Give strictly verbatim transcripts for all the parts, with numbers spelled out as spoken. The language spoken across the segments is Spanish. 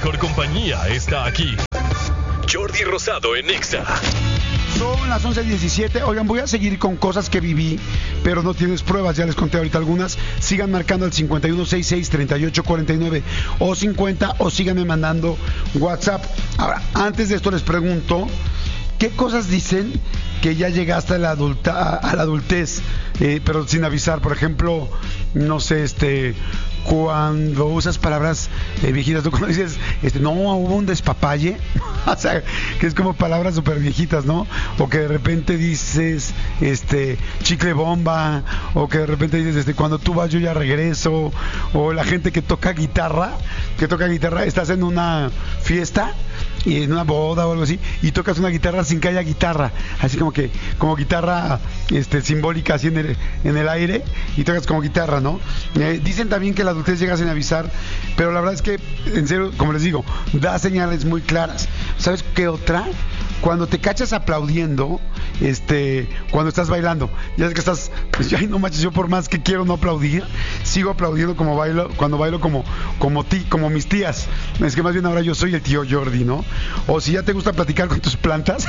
mejor compañía está aquí. Jordi Rosado en Exa. Son las once diecisiete. Oigan, voy a seguir con cosas que viví, pero no tienes pruebas. Ya les conté ahorita algunas. Sigan marcando al cincuenta y uno sesenta y seis, treinta y ocho cuarenta y nueve o cincuenta, o síganme mandando WhatsApp. Ahora, antes de esto les pregunto, ¿qué cosas dicen que ya llegaste a la, adulta, a la adultez, eh, pero sin avisar? Por ejemplo, no sé, este... cuando usas palabras eh, viejitas, tú cuando dices, este, no, hubo un despapalle, o sea, que es como palabras súper viejitas, ¿no? O que de repente dices, este, chicle bomba, o que de repente dices, este, cuando tú vas yo ya regreso, o la gente que toca guitarra, que toca guitarra, estás en una fiesta, y en una boda o algo así, y tocas una guitarra sin que haya guitarra, así como que, como guitarra, este, simbólica, así en el, en el aire, y tocas como guitarra, ¿no? Eh, dicen también que la adultez llega sin avisar, pero la verdad es que, en serio, como les digo, da señales muy claras. ¿Sabes qué otra? Cuando te cachas aplaudiendo, este, cuando estás bailando, ya sé que estás, pues, ay, no manches, yo por más que quiero no aplaudir, sigo aplaudiendo como bailo, cuando bailo como, como ti, como mis tías. Es que más bien ahora yo soy el tío Jordi, ¿no? O si ya te gusta platicar con tus plantas.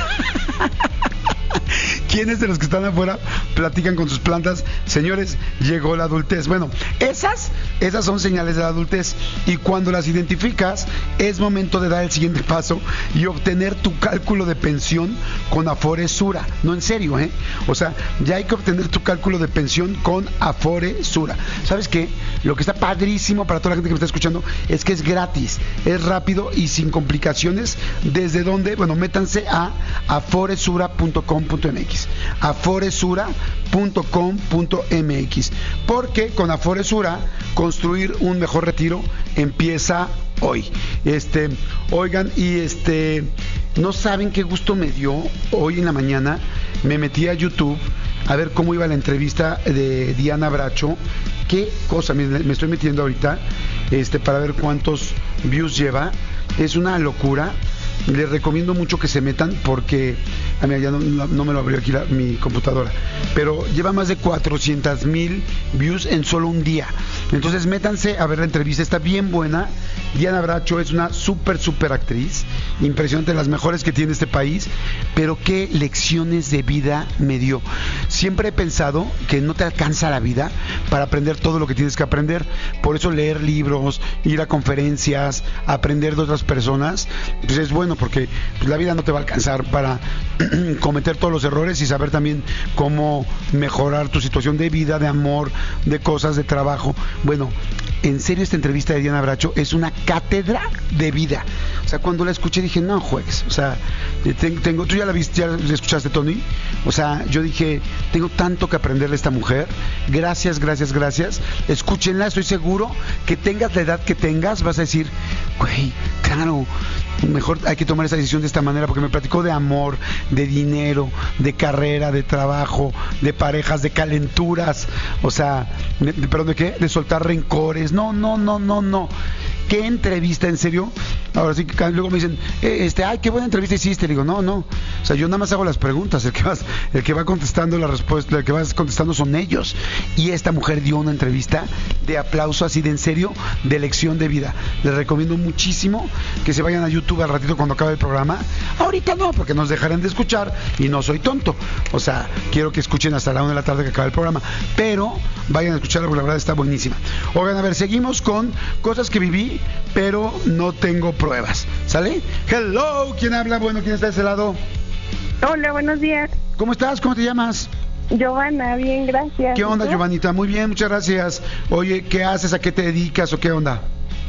¿Quiénes de los que están afuera platican con sus plantas? Señores, llegó la adultez. Bueno, esas, esas son señales de la adultez, y cuando las identificas es momento de dar el siguiente paso y obtener tu cálculo de pensión con Afore Sura. No, en serio, ¿eh? O sea, ya hay que obtener tu cálculo de pensión con Afore Sura. ¿Sabes qué? Lo que está padrísimo para toda la gente que me está escuchando es que es gratis, es rápido y sin complicaciones. ¿Desde dónde? Bueno, métanse a aforesura punto com punto m x, aforesura punto com punto m x, porque con Aforesura construir un mejor retiro empieza hoy. Este, oigan, y este, no saben qué gusto me dio hoy en la mañana. Me metí a YouTube a ver cómo iba la entrevista de Diana Bracho. Qué cosa, me, me estoy metiendo ahorita, este, para ver cuántos views lleva. Es una locura. Les recomiendo mucho que se metan porque, a mí ya no, no, no me lo abrió aquí la, mi computadora, pero lleva más de cuatrocientos mil views en solo un día. Entonces métanse a ver la entrevista, está bien buena. Diana Bracho es una súper, súper actriz, impresionante, de las mejores que tiene este país, pero qué lecciones de vida me dio. Siempre he pensado que no te alcanza la vida para aprender todo lo que tienes que aprender, por eso leer libros, ir a conferencias, aprender de otras personas, pues es bueno, porque pues, la vida no te va a alcanzar para cometer todos los errores y saber también cómo mejorar tu situación de vida, de amor, de cosas, de trabajo. Bueno, en serio, esta entrevista de Diana Bracho es una cátedra de vida. O sea, cuando la escuché dije, no juegues. O sea, tengo, tú ya la viste, ya la escuchaste, Tony. O sea, yo dije, tengo tanto que aprenderle a esta mujer. Gracias, gracias, gracias. Escúchenla, estoy seguro que tengas la edad que tengas, vas a decir, güey, claro, mejor hay que tomar esa decisión de esta manera, porque me platicó de amor, de dinero, de carrera, de trabajo, de parejas, de calenturas, o sea, de, de, perdón, ¿de qué? De soltar rencores. No, no, no, no, no. ¿Qué entrevista, en serio? Ahora sí que luego me dicen, eh, este, ay, qué buena entrevista hiciste. Le digo, no, no. O sea, yo nada más hago las preguntas. El que va, el que va contestando la respuesta, el que va contestando son ellos. Y esta mujer dio una entrevista de aplauso, así de en serio, de lección de vida. Les recomiendo muchísimo que se vayan a YouTube al ratito cuando acabe el programa. Ahorita no, porque nos dejarán de escuchar y no soy tonto. O sea, quiero que escuchen hasta la una de la tarde que acabe el programa. Pero vayan a escucharla porque la verdad está buenísima. Oigan, a ver, seguimos con cosas que viví, pero no tengo pruebas. ¿Sale? Hello, ¿quién habla? Bueno, ¿quién está de ese lado? Hola, buenos días. ¿Cómo estás? ¿Cómo te llamas? Giovanna, bien, gracias. ¿Qué onda, Giovanita? Muy bien, muchas gracias. Oye, ¿qué haces? ¿A qué te dedicas o qué onda?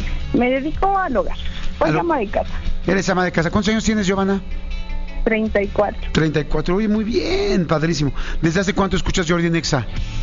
Me dedico al hogar. Soy Al... ama de casa. ¿Eres ama de casa? ¿Cuántos años tienes, Giovanna? treinta y cuatro. treinta y cuatro, oye, muy bien, padrísimo. ¿Desde hace cuánto escuchas Jordi en Exa?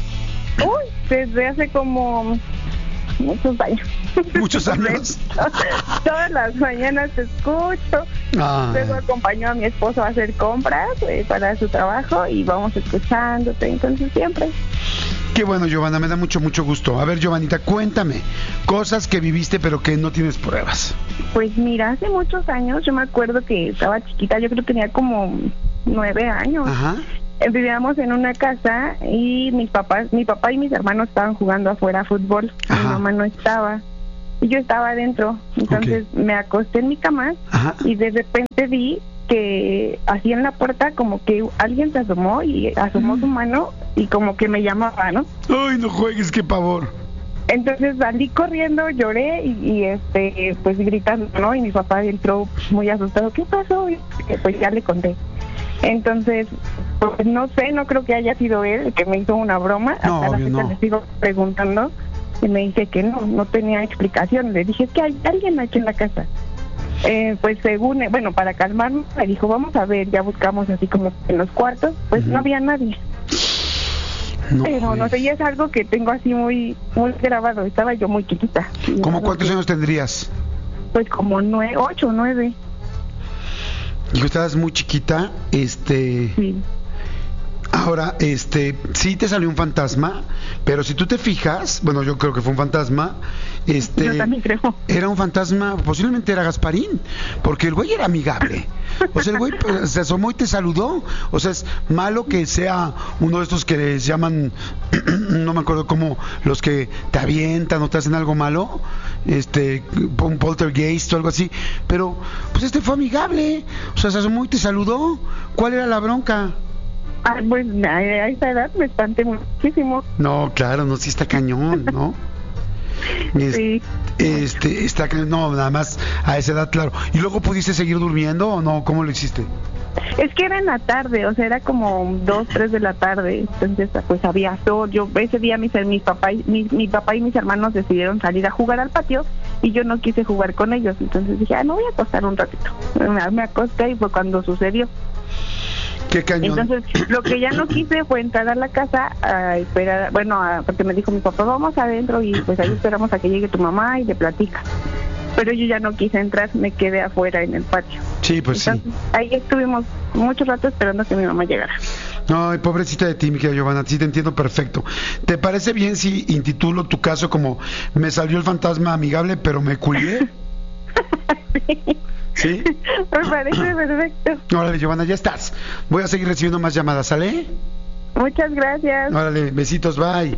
Uy, desde hace como muchos años. ¿Muchos años? Todas las mañanas te escucho. Ah. Luego acompaño a mi esposo a hacer compras eh, para su trabajo y vamos escuchándote, entonces siempre. Qué bueno, Giovanna, me da mucho, mucho gusto. A ver, Giovanita, cuéntame, cosas que viviste pero que no tienes pruebas. Pues mira, hace muchos años, yo me acuerdo que estaba chiquita, yo creo que tenía como nueve años. Ajá. Vivíamos en una casa y mis papás, mi papá y mis hermanos estaban jugando afuera a fútbol. Ajá. Mi mamá no estaba. y yo estaba adentro. Entonces okay. me acosté en mi cama. Ajá. Y de repente vi que así en la puerta como que alguien se asomó y asomó mm. su mano y como que me llamaba, ¿no? Ay, no juegues, qué pavor. Entonces salí corriendo, lloré y, y este pues gritando, ¿no? Y mi papá entró muy asustado. ¿Qué pasó? Y pues ya le conté. Entonces, pues no sé, no creo que haya sido él el que me hizo una broma. No, hasta la fecha no. le sigo preguntando y me dice que no, no tenía explicación. Le dije, es que hay alguien aquí en la casa. Eh, pues según, bueno, para calmarme, me dijo, vamos a ver, ya buscamos así como en los cuartos, pues uh-huh. no había nadie. No, pero pues. no sé, y es algo que tengo así muy muy grabado. Estaba yo muy chiquita. ¿Cómo cuántos que, años tendrías? Pues como nueve, ocho, nueve. Y tú estabas muy chiquita, este... Sí. Ahora, este, sí te salió un fantasma, pero si tú te fijas, bueno, yo creo que fue un fantasma, este... Yo también creo. Era un fantasma, posiblemente era Gasparín, porque el güey era amigable. O sea, el güey pues, se asomó y te saludó. O sea, es malo que sea uno de estos que les llaman, no me acuerdo cómo, los que te avientan o te hacen algo malo, este, un poltergeist o algo así, pero pues este fue amigable. O sea, se asomó y te saludó. ¿Cuál era la bronca? Ah, pues a esa edad me espanté muchísimo. No, claro, no, sí está cañón, ¿no? Sí. Este, está cañón, no, nada más a esa edad, claro. ¿Y luego pudiste seguir durmiendo o no? ¿Cómo lo hiciste? Es que era en la tarde, o sea, era como dos, tres de la tarde, entonces pues había sol. Yo ese día mis, mis papá y, mi, mi papá y mis hermanos decidieron salir a jugar al patio y yo no quise jugar con ellos, entonces dije, ah, no voy a acostar un ratito. Me, me acosté y fue cuando sucedió. Qué cañón. Entonces, lo que ya no quise fue entrar a la casa a esperar, bueno, a, porque me dijo mi papá, vamos adentro y pues ahí esperamos a que llegue tu mamá y le platica. Pero yo ya no quise entrar, me quedé afuera en el patio. Sí, pues Entonces, sí. Ahí estuvimos mucho rato esperando que mi mamá llegara. Ay, pobrecita de ti, mi querida Giovanna, sí te entiendo perfecto. ¿Te parece bien si intitulo tu caso como me salió el fantasma amigable, pero me culié? Sí. ¿Sí? Me parece perfecto. Órale, Giovanna, ya estás. Voy a seguir recibiendo más llamadas, ¿sale? Muchas gracias. Órale, besitos, bye.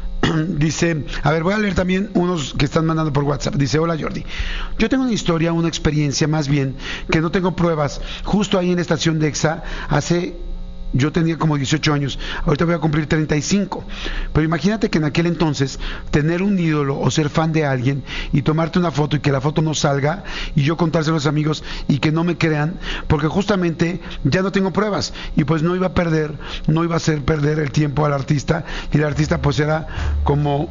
Dice, a ver, voy a leer también unos que están mandando por WhatsApp. Dice, hola Jordi, yo tengo una historia, una experiencia más bien, que no tengo pruebas. Justo ahí en la estación de EXA, hace... Yo tenía como dieciocho años, ahorita voy a cumplir treinta y cinco. Pero imagínate que en aquel entonces tener un ídolo o ser fan de alguien y tomarte una foto y que la foto no salga y yo contárselo a los amigos y que no me crean, porque justamente ya no tengo pruebas y pues no iba a perder, no iba a hacer perder el tiempo al artista y el artista pues era como,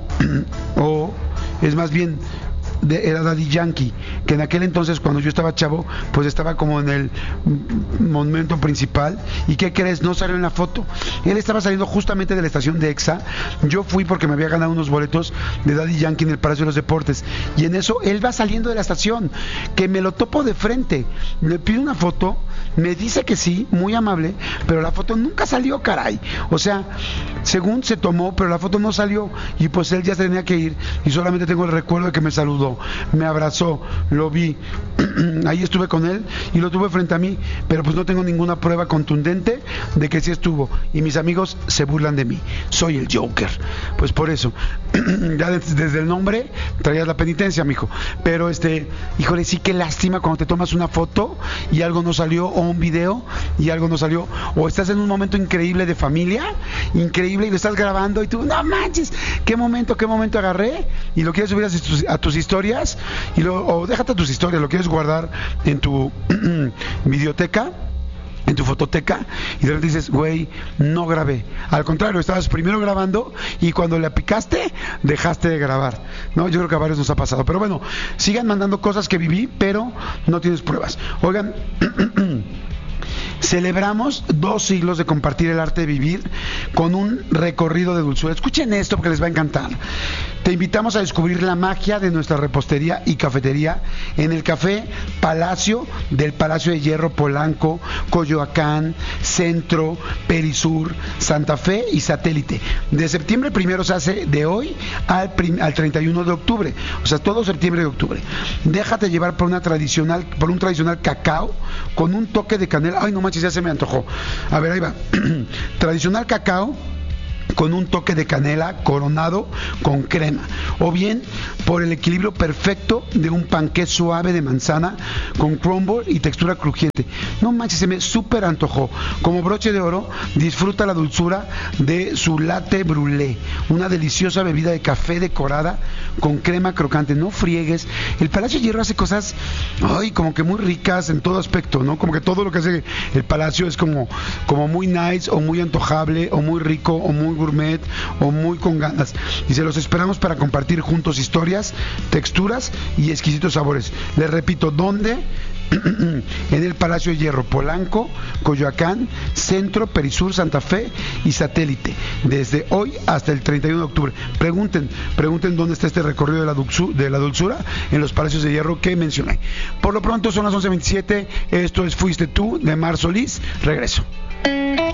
o es más bien... De, era Daddy Yankee, que en aquel entonces cuando yo estaba chavo pues estaba como en el momento principal. ¿Y qué crees? No salió en la foto. Él estaba saliendo justamente de la estación de EXA. Yo fui porque me había ganado unos boletos de Daddy Yankee en el Palacio de los Deportes y en eso él va saliendo de la estación, que me lo topo de frente, le pido una foto, me dice que sí, muy amable, pero la foto nunca salió, caray. O sea, según se tomó, pero la foto no salió y pues él ya se tenía que ir y solamente tengo el recuerdo de que me saludó, me abrazó, lo vi, ahí estuve con él y lo tuve frente a mí, pero pues no tengo ninguna prueba contundente de que sí estuvo y mis amigos se burlan de mí, soy el Joker, pues por eso, ya desde, desde el nombre traías la penitencia, mijo, pero este, híjole, sí, qué lástima cuando te tomas una foto y algo no salió, o un video y algo no salió, o estás en un momento increíble de familia, increíble y lo estás grabando y tú, no manches, qué momento, qué momento agarré y lo quieres subir a tus, a tus historias y lo, o déjate tus historias, lo quieres guardar en tu videoteca, en tu fototeca y de repente dices, güey, no grabé. Al contrario, estabas primero grabando y cuando le picaste, dejaste de grabar. No, yo creo que a varios nos ha pasado. Pero bueno, sigan mandando cosas que viví, pero no tienes pruebas. Oigan, celebramos dos siglos de compartir el arte de vivir con un recorrido de dulzura. Escuchen esto porque les va a encantar. Te invitamos a descubrir la magia de nuestra repostería y cafetería en el Café Palacio del Palacio de Hierro Polanco, Coyoacán, Centro, Perisur, Santa Fe y Satélite. De septiembre primero se hace de hoy al, prim- al treinta y uno de octubre. O sea, todo septiembre y octubre. Déjate llevar por una tradicional, por un tradicional cacao con un toque de canela. Ay, no manches, ya se me antojó. A ver, ahí va. Tradicional cacao con un toque de canela coronado con crema, o bien por el equilibrio perfecto de un panqué suave de manzana con crumble y textura crujiente. No manches, se me súper antojó. Como broche de oro, disfruta la dulzura de su latte brûlée, una deliciosa bebida de café decorada con crema crocante. No friegues, el Palacio de Hierro hace cosas, ay, como que muy ricas en todo aspecto, ¿no? Como que todo lo que hace el Palacio es como, como muy nice, o muy antojable, o muy rico, o muy gourmet, o muy con ganas. Y se los esperamos para compartir juntos historias, texturas y exquisitos sabores. Les repito, ¿dónde? En el Palacio de Hierro, Polanco, Coyoacán, Centro, Perisur, Santa Fe y Satélite, desde hoy hasta el treinta y uno de octubre. Pregunten, pregunten dónde está este recorrido de la, dulzu, de la dulzura en los Palacios de Hierro que mencioné. Por lo pronto son las once veintisiete, esto es Fuiste Tú, de Mar Solís. Regreso.